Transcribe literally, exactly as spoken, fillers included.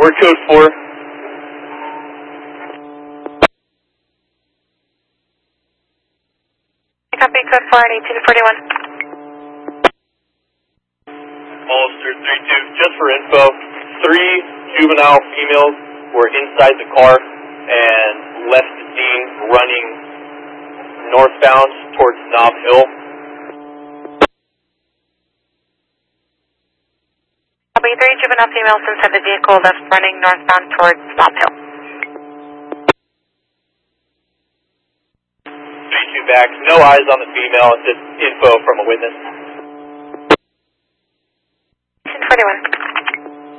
we're code four. Copy, code four and eighteen forty-one. Hollister three two, just for info, three juvenile females were inside the car and left the scene running northbound towards Nob Hill. Copy, three juvenile females inside the vehicle left running northbound towards Nob Hill. three two back, no eyes on the female, it's just info from a witness. eighteen forty-one.